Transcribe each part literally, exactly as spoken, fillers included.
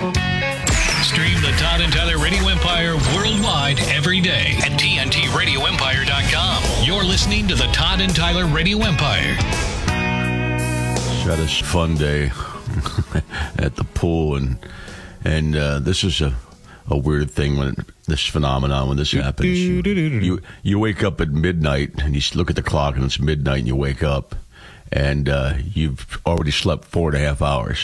Stream the Todd and Tyler Radio Empire worldwide every day at T N T radio empire dot com. You're listening to the Todd and Tyler Radio Empire. Had a fun day at the pool, and and uh, this is a, a weird thing when this phenomenon when this happens. You, you you wake up at midnight and you look at the clock and it's midnight and you wake up. And uh, you've already slept four and a half hours.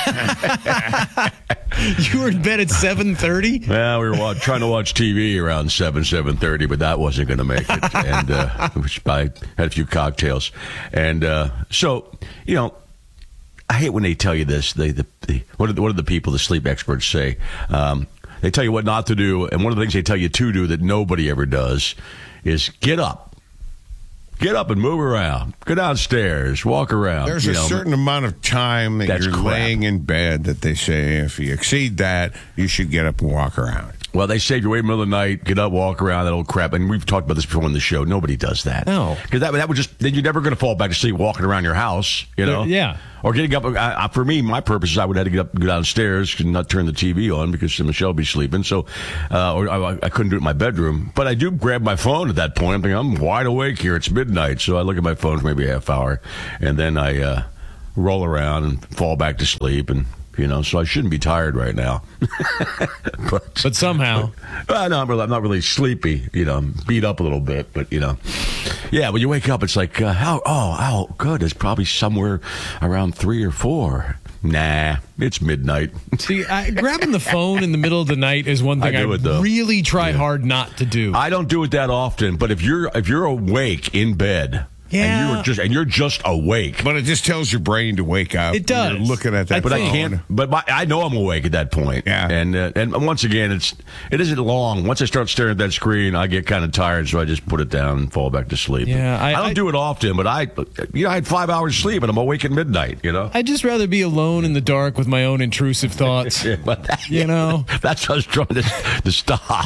You were in bed at seven thirty? Well, we were watch, trying to watch T V around seven, seven thirty, but that wasn't going to make it. And uh, which I had a few cocktails. And uh, so, you know, I hate when they tell you this. They, the, the, what, do the, what do the people, the sleep experts, say? Um, they tell you what not to do. And one of the things they tell you to do that nobody ever does is get up. Get up and move around. Go downstairs. Walk around. There's you a know. certain amount of time that That's you're crap. laying in bed that they say if you exceed that, you should get up and walk around. Well, they say if you wait in the middle of the night, get up, walk around, that old crap. And we've talked about this before on the show. Nobody does that. No. Because that, that would just, then you're never going to fall back to sleep walking around your house, you know? Yeah. Or getting up. I, I, for me, my purpose is I would have to get up and go downstairs and not turn the T V on because Michelle would be sleeping. So, uh, or I, I couldn't do it in my bedroom. But I do grab my phone at that point. I'm thinking, I'm wide awake here. It's midnight. So I look at my phone for maybe a half hour. And then I uh, roll around and fall back to sleep. And, you know, so I shouldn't be tired right now. but, But somehow. But, uh, no, I'm, really, I'm not really sleepy. You know, I'm beat up a little bit. But, you know. Yeah, when you wake up, it's like, uh, how, oh, oh, good. It's probably somewhere around three or four. Nah, it's midnight. See, I, grabbing the phone in the middle of the night is one thing I I, do it, though. really try hard not to do. I don't do it that often, but if you're if you're awake in bed, Yeah. and you're just and you're just awake, But it just tells your brain to wake up. It does. You're looking at that I but I phone. can't. But my, I know I'm awake at that point. Yeah. And uh, and once again, it's it isn't long. Once I start staring at that screen, I get kind of tired, so I just put it down and fall back to sleep. Yeah, I- I, don't I- do it often, but I you know I had five hours sleep and I'm awake at midnight. You know. I'd just rather be alone in the dark with my own intrusive thoughts. Yeah, but that, You know? that's what I was trying to, to stop.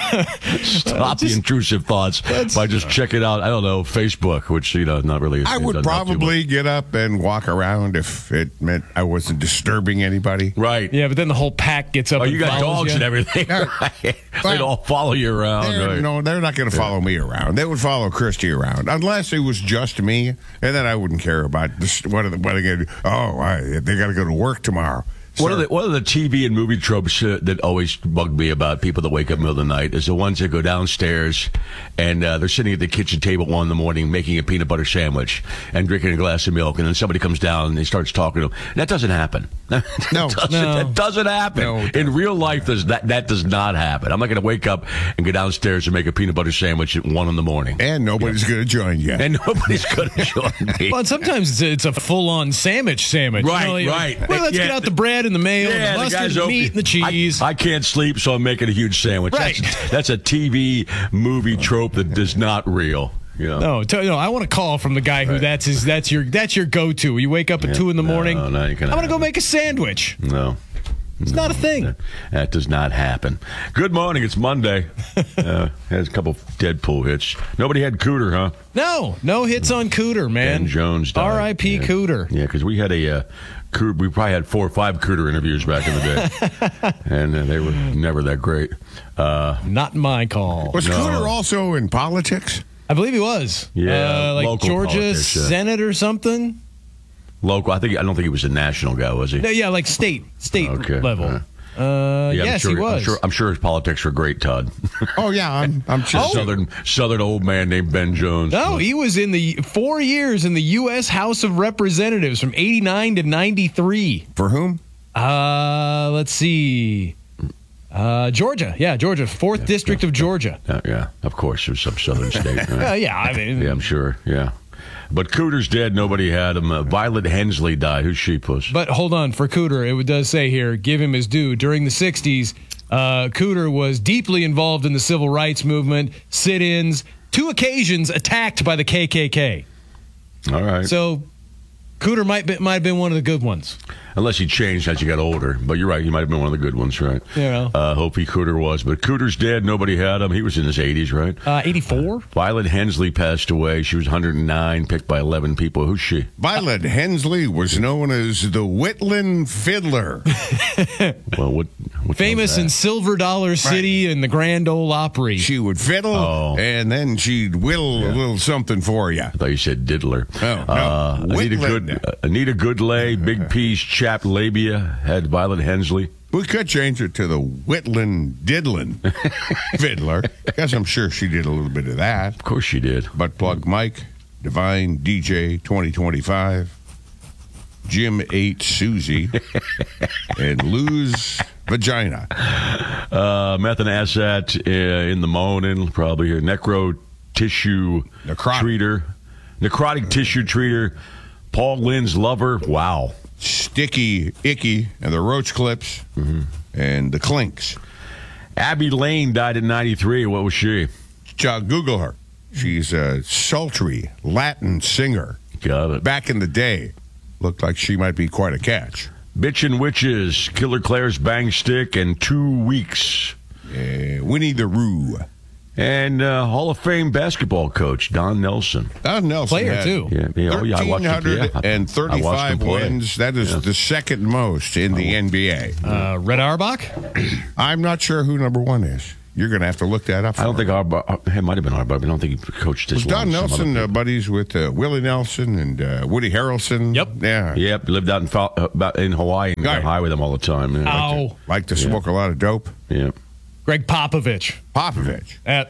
Stop the Just- intrusive thoughts by just checking out, I don't know, Facebook, which, you know, not really. I would probably get up and walk around if it meant I wasn't disturbing anybody. Right. Yeah, but then the whole pack gets up Oh, and you got follows dogs you. and everything. Yeah. Right. Well, They'd all follow you around. They're, Right. No, they're not going to follow me around. They would follow Christy around, unless it was just me, and then I wouldn't care about this, what are they, what are they going to do? Oh, I, they got to go to work tomorrow. One of, Sir. the, one of the T V and movie tropes uh, that always bug me about people that wake up in the middle of the night is the ones that go downstairs and uh, they're sitting at the kitchen table at one in the morning making a peanut butter sandwich and drinking a glass of milk, and then somebody comes down and he starts talking to them. That doesn't happen. No. doesn't, No. That doesn't happen. No, it in doesn't. real life, does that, that does not happen. I'm not going to wake up and go downstairs and make a peanut butter sandwich at one in the morning. And nobody's going to join you. And nobody's going to join me. Well, and sometimes it's a, it's a full-on sandwich sandwich. You Right, know, like, right. Well, let's Yeah. get out the bread and the mayo and the mustard, guy's the open. meat, and the cheese. I, I can't sleep, so I'm making a huge sandwich. Right. That's, that's a T V movie trope that is not real. You know? No, t- no, I want a call from the guy who Right. that's his that's your that's your go-to. You wake up at Yeah, two in the no, morning. no, ain't gonna I want to go happen. make a sandwich. No. It's not a thing. That does not happen. Good morning. It's Monday. uh, has a couple Deadpool hits. Nobody had Cooter, huh? No, no hits on Cooter, man. Ben Jones died. R I P Yeah. Cooter. Yeah, because we had a uh, Cooter, we probably had four or five Cooter interviews back in the day, and uh, they were never that great. Uh, Not my call. Was No. Cooter also in politics? I believe he was. Yeah, uh, like local Georgia politics, yeah. Senate or something. local, I think I don't think he was a national guy, was he? No, yeah, like state state Okay, level. all right. Uh, Yeah, I'm yes, sure, he was. I'm sure, I'm sure his politics were great, Todd. Oh, yeah, I'm, I'm just... Southern Southern old man named Ben Jones. No, he was in the four years in the U S House of Representatives from eighty-nine to ninety-three. For whom? Uh, let's see. Uh, Georgia. Yeah, Georgia. Fourth Yeah, District yeah, of Georgia. Yeah, yeah, of course, it was some southern state. Right? Uh, yeah, I mean. Yeah, I'm sure. Yeah, but Cooter's dead. Nobody had him. Uh, Violet Hensley died. Who's she, puss? But hold on, for Cooter, it does say here, give him his due. During the sixties, uh, Cooter was deeply involved in the civil rights movement, sit-ins, two occasions attacked by the K K K. All right. So Cooter might be, might have been one of the good ones. Unless he changed as he got older. But you're right, he might have been one of the good ones, right? Yeah. Uh, Hopi Cooter was. But Cooter's dead. Nobody had him. He was in his eighties, right? Uh, eighty-four? Violet Hensley passed away. She was one hundred nine, picked by eleven people. Who's she? Violet Hensley was known as the Whitland Fiddler. Well, what? what Famous in Silver Dollar City and the Grand Ole Opry. She would fiddle, Oh. and then she'd whittle a little something for you. I thought you said diddler. Oh, no. uh, Anita, Whitland. Good, uh, Anita Goodlay, Big P's chapped labia, had Violet Hensley. We could change it to the Whitland Diddlin Fiddler, because I'm sure she did a little bit of that. Of course she did. Butt Plug Mike, Divine D J twenty twenty-five, Jim ate Susie, and Lou's Vagina. Uh, methanasat uh, in the morning, probably a necro tissue Necrotic. treater. Necrotic tissue treater. Paul Lynn's lover. Wow. Sticky Icky and the Roach Clips, Mm-hmm. and the Clinks. Abby Lane died at ninety-three. What was she? Uh, Google her. She's a sultry Latin singer. Got it. Back in the day, looked like she might be quite a catch. Bitchin' Witches, Killer Claire's Bang Stick, and Two Weeks. Uh, Winnie the Roo. And uh, Hall of Fame basketball coach, Don Nelson. Don Nelson Player, had too. Yeah, yeah, oh, yeah, I watched him, yeah. I- I watched him thirty-five play. wins. That is Yeah. the second most in the N B A. Uh, Red Auerbach? I'm not sure who number one is. You're going to have to look that up. I don't for think me. Arba, it might have been Arba, but I don't think he coached this Was Don long. Some Nelson other uh, buddies with uh, Willie Nelson and uh, Woody Harrelson? Yep. Yeah. people. Yep, lived out in Fal- uh, about in Hawaii and got Right. high with them all the time. Yeah. Ow. Like to smoke a lot of dope. Yeah. Greg Popovich. Popovich. At,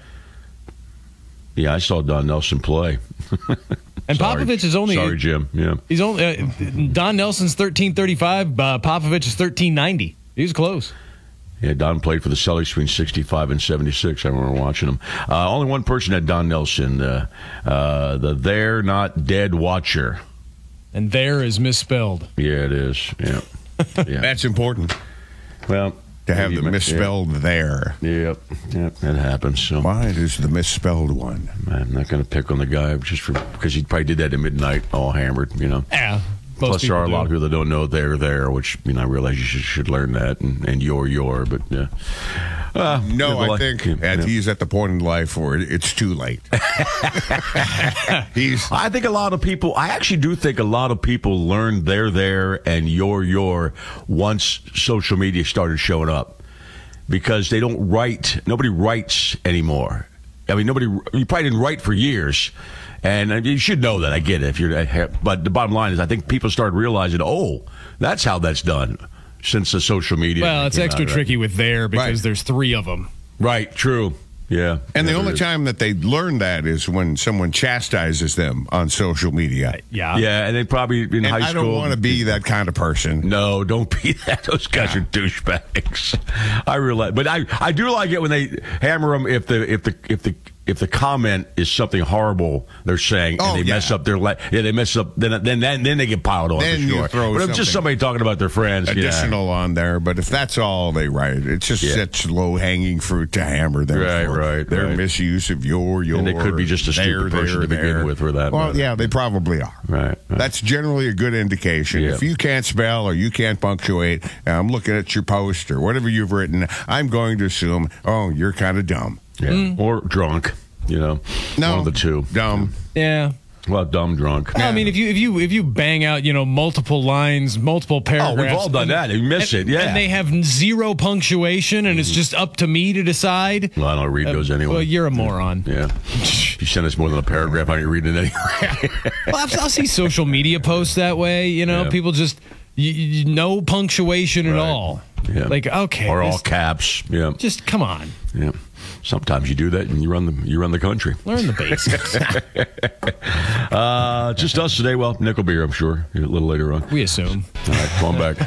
Yeah, I saw Don Nelson play. and Sorry. Popovich is only... Sorry, Jim. Yeah. He's only... Uh, Don Nelson's thirteen thirty-five. Uh, Popovich is thirteen ninety. He was close. Yeah, Don played for the Celtics between sixty-five and seventy-six. I remember watching him. Uh, only one person had Don Nelson, uh, uh, the They're Not Dead Watcher. And there is misspelled. Yeah, it is. Yeah. Yeah. That's important Well, to have maybe the ma- misspelled there. Yeah. Yep. Yep. That happens. So Why is the misspelled one? I'm not going to pick on the guy just for because he probably did that at midnight, all hammered. You know. Yeah. Most Plus, there are a people lot of do. people that don't know they're there, which you know I realize you should, should learn that, and, and you're your, but yeah. Uh, No, yeah, well, I think yeah, at, yeah. he's at the point in life where it- it's too late. He's I think a lot of people, I actually do think a lot of people learned they're there and you're your once social media started showing up because they don't write, nobody writes anymore. I mean, nobody, you probably didn't write for years. And uh, you should know that. I get it. If you're, but the bottom line is, I think people started realizing, oh, that's how that's done since the social media. Well, it's came extra out, right? tricky with there because Right. there's three of them. Right. True. Yeah. And the Yeah, only there is. time that they learn that is when someone chastises them on social media. Yeah. Yeah, and they probably in And high I school. don't want to be that kind of person. No, don't be that. Those guys are douchebags. I realize, but I, I do like it when they hammer them if the if the if the if the comment is something horrible they're saying Oh, and they yeah. mess up their la- yeah they mess up then then then, then they get piled on Then for you sure. throw but if just something somebody talking about their friends, yeah. Additional on there, but if that's all they write, it's just Yeah. such low hanging fruit to hammer them Right, for. right, Their right. misuse of your, your. And they could be just a stupid there, person there, to begin there. with for that Well, matter. yeah, they probably are. Right, right. That's generally a good indication. Yeah. If you can't spell or you can't punctuate, and I'm looking at your post or whatever you've written, I'm going to assume, oh, you're kind of dumb. Yeah. or drunk. You know, No, one of the two. Dumb. Yeah. Well, dumb drunk. Well, I mean, if you if you if you bang out, you know, multiple lines, multiple Oh, paragraphs, we've all done and- that. You miss and- it, yeah. and they have zero punctuation, and it's just up to me to decide. Well, I don't read those anyway. Well, you're a moron. Yeah. If you send us more than a paragraph, I ain't reading it anyway. Well, I'll, I'll see social media posts that way. You know, Yeah. people just y y no punctuation at Right. all. Yeah. Like, okay, or all this- caps. Yeah. just come on, Yeah. Sometimes you do that and you run the you run the country. learn the basics. Uh, just us today. Well, Nickel beer, I'm sure. A little later on. We assume. All right, come on back.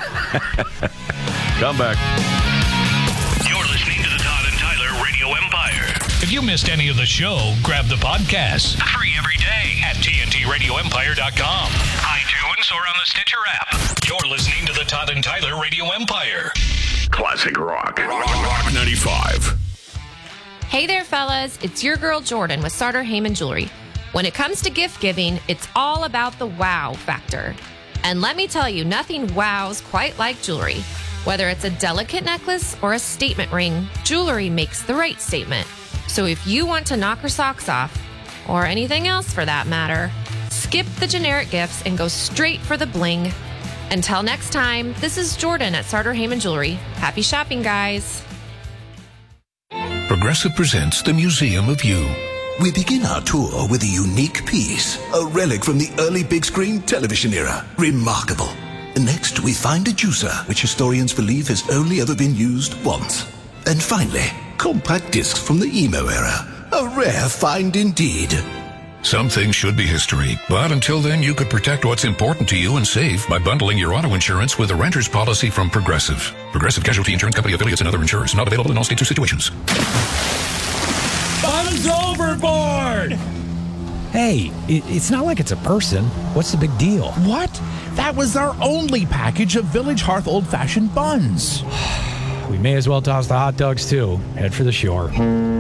Come back. You're listening to the Todd and Tyler Radio Empire. If you missed any of the show, grab the podcast. Free every day at T N T radio empire dot com, iTunes, or on the Stitcher app. You're listening to the Todd and Tyler Radio Empire. Classic rock. Rock, rock ninety-five. Hey there, fellas. It's your girl Jordan with Sartor Heyman Jewelry. When it comes to gift giving, it's all about the wow factor. And let me tell you, nothing wows quite like jewelry. Whether it's a delicate necklace or a statement ring, jewelry makes the right statement. So if you want to knock her socks off, or anything else for that matter, skip the generic gifts and go straight for the bling. Until next time, this is Jordan at Sartor Heyman Jewelry. Happy shopping, guys. Progressive presents the Museum of You. We begin our tour with a unique piece, a relic from the early big screen television era. Remarkable. Next, we find a juicer, which historians believe has only ever been used once. And finally, compact discs from the emo era. A rare find indeed. Some things should be history, but until then, you could protect what's important to you and save by bundling your auto insurance with a renter's policy from Progressive. Progressive Casualty Insurance Company affiliates and other insurers. Not available in all states or situations. Fun's overboard! Hey, it, it's not like it's a person. What's the big deal? What? That was our only package of Village Hearth old-fashioned buns. We may as well toss the hot dogs, too. Head for the shore.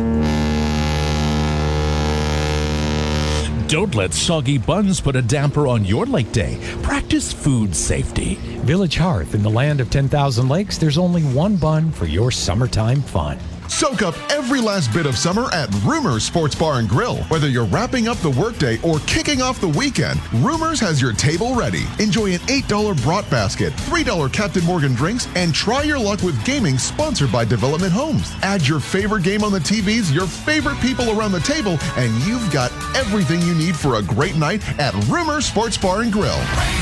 Don't let soggy buns put a damper on your lake day. Practice food safety. Village Hearth, in the land of ten thousand lakes, there's only one bun for your summertime fun. Soak up every last bit of summer at Rumors Sports Bar and Grill. Whether you're wrapping up the workday or kicking off the weekend, Rumors has your table ready. Enjoy an eight dollars brat basket, three dollars Captain Morgan drinks, and try your luck with gaming sponsored by Development Homes. Add your favorite game on the T Vs, your favorite people around the table, and you've got everything you need for a great night at Rumors Sports Bar and Grill.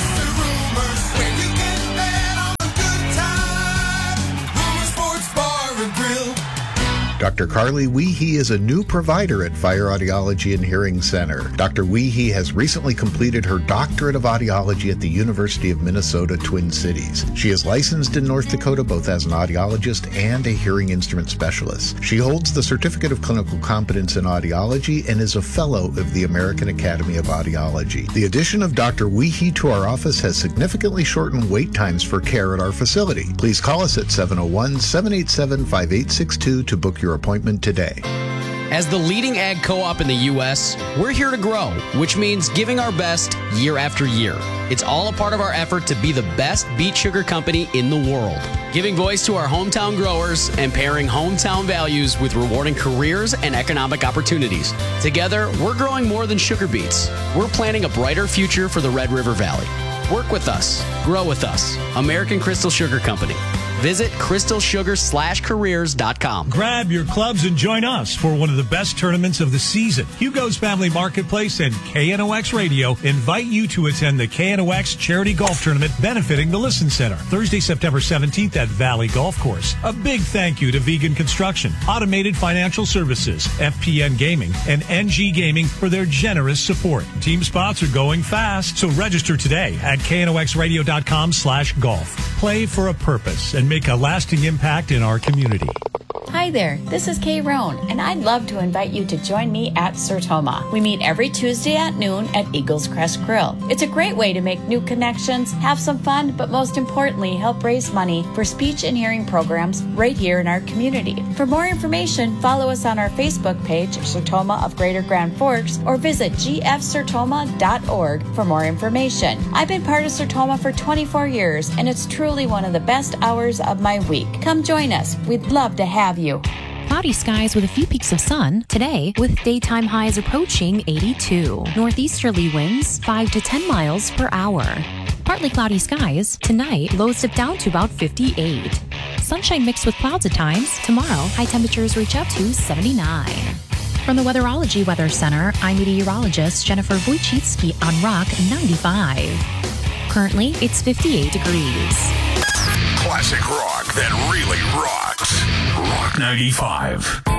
Doctor Carly Weehee is a new provider at Fire Audiology and Hearing Center. Doctor Weehee has recently completed her doctorate of audiology at the University of Minnesota Twin Cities. She is licensed in North Dakota both as an audiologist and a hearing instrument specialist. She holds the Certificate of Clinical Competence in Audiology and is a fellow of the American Academy of Audiology. The addition of Doctor Weehee to our office has significantly shortened wait times for care at our facility. Please call us at seven oh one, seven eight seven, five eight six two to book your appointment today. As the leading ag co-op in the U S, we're here to grow, which means giving our best year after year. It's all a part of our effort to be the best beet sugar company in the world. Giving voice to our hometown growers and pairing hometown values with rewarding careers and economic opportunities. Together, we're growing more than sugar beets. We're planting a brighter future for the Red River Valley. Work with us. Grow with us. American Crystal Sugar Company. Visit crystal sugar slash careers dot com. Grab your clubs and join us for one of the best tournaments of the season. Hugo's Family Marketplace and K N O X Radio invite you to attend the K N O X Charity Golf Tournament benefiting the Listen Center, Thursday, September seventeenth at Valley Golf Course. A big thank you to Vegan Construction, Automated Financial Services, F P N Gaming, and N G Gaming for their generous support. Team spots are going fast, so register today at K N O X radio dot com slash golf. Play for a purpose and make a lasting impact in our community. Hi there, this is Kay Roan, and I'd love to invite you to join me at Sertoma. We meet every Tuesday at noon at Eagles Crest Grill. It's a great way to make new connections, have some fun, but most importantly, help raise money for speech and hearing programs right here in our community. For more information, follow us on our Facebook page, Sertoma of Greater Grand Forks, or visit g f sertoma dot org for more information. I've been part of Sertoma for twenty-four years, and it's truly one of the best hours of my week. Come join us. We'd love to have you. Cloudy skies with a few peaks of sun today, with daytime highs approaching eighty-two. Northeasterly winds five to ten miles per hour. Partly cloudy skies tonight, lows dip down to about fifty-eight. Sunshine mixed with clouds at times. Tomorrow, high temperatures reach up to seventy-nine. From the Weatherology Weather Center, I'm meteorologist Jennifer Wojcicki on Rock ninety-five. Currently, it's fifty-eight degrees. Classic rock that really rocks. Rock ninety-five.